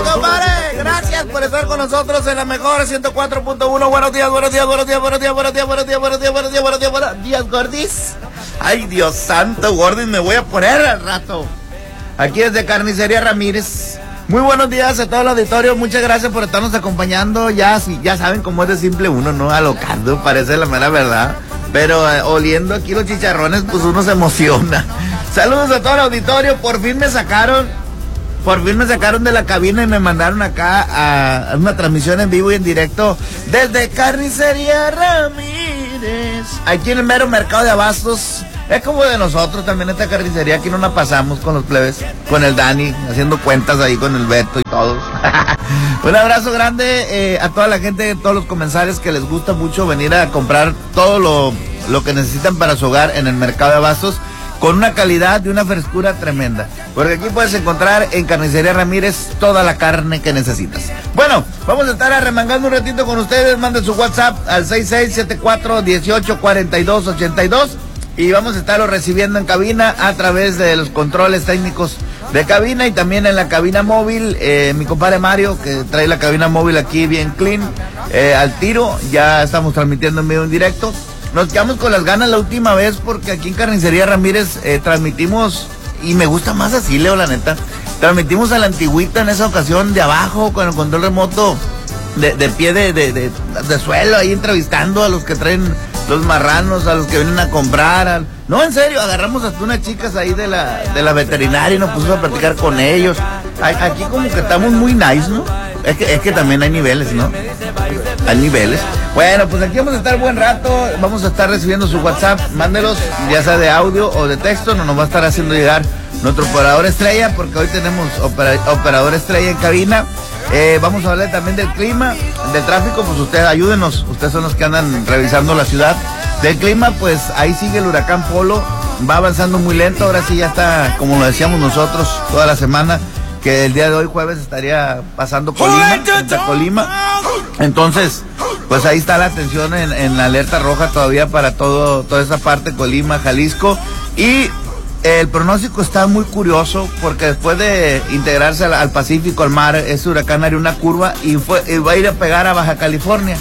compadre. Gracias por estar con nosotros en la mejor 104.1. Buenos días, buenos días, buenos días, buenos días, buenos días, buenos días, buenos días, buenos días, buenos días, buenos días, Gordis. Ay, Dios santo, Gordis, me voy a poner al rato. Aquí desde Carnicería Ramírez. Muy buenos días a todo el auditorio. Muchas gracias por estarnos acompañando. Ya saben cómo es de simple uno, ¿no? Alocando, parece la mera verdad. Pero oliendo aquí los chicharrones, pues uno se emociona. Saludos a todo el auditorio. Por fin me sacaron de la cabina y me mandaron acá a una transmisión en vivo y en directo desde Carnicería Ramírez, aquí en el mero mercado de abastos. Es como de nosotros también esta carnicería. Aquí no la pasamos con los plebes, con el Dani, haciendo cuentas ahí con el Beto y todos. Un abrazo grande a toda la gente, todos los comensales que les gusta mucho venir a comprar todo lo que necesitan para su hogar en el mercado de abastos, con una calidad y una frescura tremenda. Porque aquí puedes encontrar en Carnicería Ramírez toda la carne que necesitas. Bueno, vamos a estar arremangando un ratito con ustedes. Manden su WhatsApp al 6674-184282 y vamos a estarlo recibiendo en cabina a través de los controles técnicos de cabina y también en la cabina móvil. Mi compadre Mario, que trae la cabina móvil aquí bien clean, al tiro. Ya estamos transmitiendo en vivo en directo. Nos quedamos con las ganas la última vez porque aquí en Carnicería Ramírez transmitimos, y me gusta más así, Leo, la neta. Transmitimos a la antigüita en esa ocasión de abajo con el control remoto de pie de suelo, ahí entrevistando a los que traen los marranos, a los que vienen a comprar. No, en serio, agarramos hasta unas chicas ahí de la veterinaria y nos pusimos a platicar con ellos. Aquí como que estamos muy nice, ¿no? Es que también hay niveles, ¿no? Hay niveles. Bueno, pues aquí vamos a estar buen rato. Vamos a estar recibiendo su WhatsApp. Mándelos, ya sea de audio o de texto. Nos va a estar haciendo llegar nuestro operador estrella, porque hoy tenemos operador estrella en cabina. Vamos a hablar también del clima, del tráfico. Pues ustedes ayúdenos. Ustedes son los que andan revisando la ciudad. Del clima, pues ahí sigue el huracán Polo. Va avanzando muy lento. Ahora sí ya está, como lo decíamos nosotros toda la semana, que el día de hoy, jueves, estaría pasando Colima. Entonces, pues ahí está la atención en la alerta roja todavía para toda esa parte, Colima, Jalisco. Y el pronóstico está muy curioso porque después de integrarse al Pacífico, al mar, ese huracán haría una curva y va a ir a pegar a Baja California.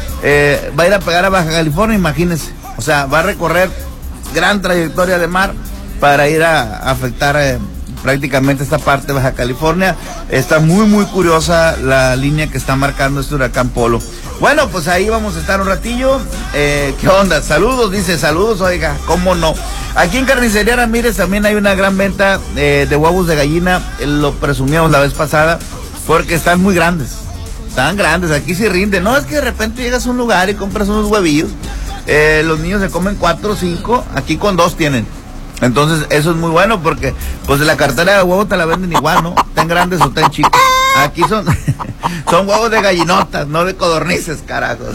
Imagínense. O sea, va a recorrer gran trayectoria de mar para ir a afectar prácticamente esta parte de Baja California. Está muy muy curiosa la línea que está marcando este huracán Polo. Bueno, pues ahí vamos a estar un ratillo. ¿Qué onda? Saludos, dice, saludos, oiga, cómo no. Aquí en Carnicería Ramírez también hay una gran venta de huevos de gallina. Lo presumíamos la vez pasada porque están muy grandes. Están grandes, aquí sí rinde. No es que de repente llegas a un lugar y compras unos huevillos. Los niños se comen 4 o 5, aquí con 2 tienen. Entonces eso es muy bueno porque pues la cartera de huevos te la venden igual, ¿no? Ten grandes o ten chicos. Aquí son huevos de gallinotas, no de codornices, carajos.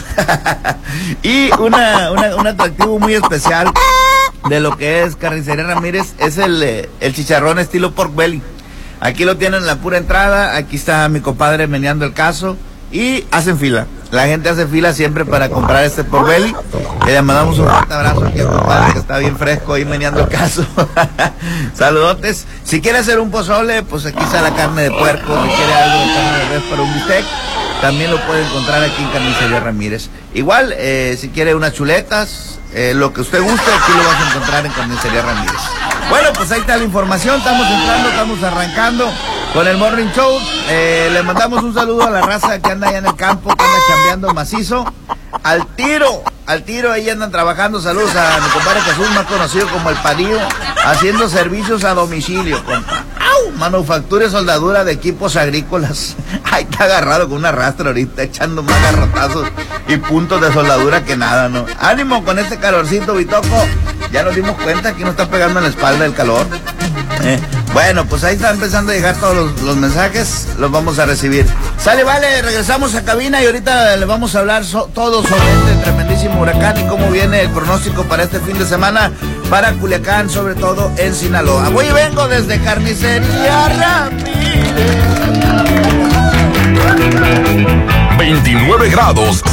Y un atractivo muy especial de lo que es Carnicería Ramírez es el chicharrón estilo pork belly. Aquí lo tienen en la pura entrada. Aquí está mi compadre meneando el caso y hacen fila. La gente hace fila siempre para comprar este pork belly. Le mandamos un fuerte abrazo aquí al compadre que está bien fresco ahí meneando el caso. Saludotes. Si quiere hacer un pozole, pues aquí está la carne de puerco. Si quiere algo de carne de res para un bistec, también lo puede encontrar aquí en Carnicería Ramírez. Igual, si quiere unas chuletas, lo que usted guste, aquí lo vas a encontrar en Carnicería Ramírez. Bueno, pues ahí está la información. Estamos entrando, estamos arrancando con el Morning Show. Le mandamos un saludo a la raza que anda allá en el campo, que anda chambeando macizo. Al tiro, ahí andan trabajando. Saludos a mi compadre Jesús, más conocido como el Padillo, haciendo servicios a domicilio, compa. Manufactura y soldadura de equipos agrícolas. Ahí está agarrado con una rastra ahorita, echando más garrotazos y puntos de soldadura que nada, ¿no? Ánimo con este calorcito, Bitoco. Ya nos dimos cuenta que nos está pegando en la espalda el calor. Bueno, pues ahí están empezando a llegar todos los mensajes, los vamos a recibir. Sale, vale, regresamos a cabina y ahorita le vamos a hablar todo sobre este tremendísimo huracán y cómo viene el pronóstico para este fin de semana para Culiacán, sobre todo en Sinaloa. Voy y vengo desde Carnicería Ramírez. 29 grados.